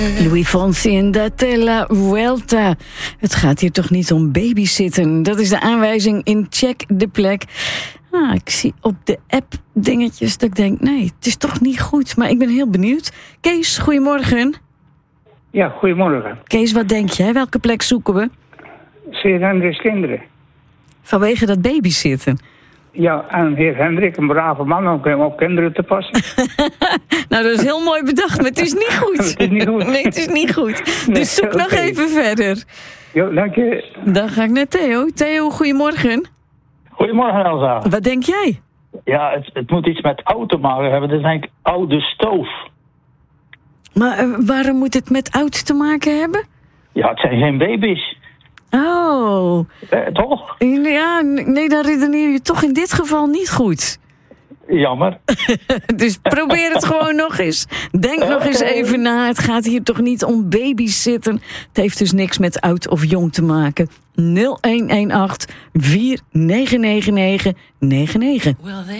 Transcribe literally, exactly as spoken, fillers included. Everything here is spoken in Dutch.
Luis Fonsi en Datella Vuelta. Het gaat hier toch niet om babysitten. Dat is de aanwijzing in Check de Plek. Ah, ik zie op de app dingetjes dat ik denk, nee, het is toch niet goed. Maar ik ben heel benieuwd. Kees, goedemorgen. Ja, goedemorgen. Kees, wat denk jij? Welke plek zoeken we? Heer Hendricks kinderen. Vanwege dat babysitten. Ja, en heer Hendrik, een brave man, om hem op kinderen te passen. Nou, dat is heel mooi bedacht, maar het is niet goed. Het is niet goed. Nee, het is niet goed. Nee, Dus zoek nog oké. even verder. Jo, dank je. Dan ga ik naar Theo. Theo, goedemorgen. Goedemorgen, Elsa. Wat denk jij? Ja, het, het moet iets met oud te maken hebben. Dat is eigenlijk oude stoof. Maar uh, waarom moet het met oud te maken hebben? Ja, het zijn geen baby's. Oh. Eh, toch? Ja, nee, dan redeneer je toch in dit geval niet goed. Jammer. Dus probeer het gewoon nog eens. Denk nog eens even na. Het gaat hier toch niet om babysitten. Het heeft dus niks met oud of jong te maken. nul een een acht vier negen negen negen negen negen.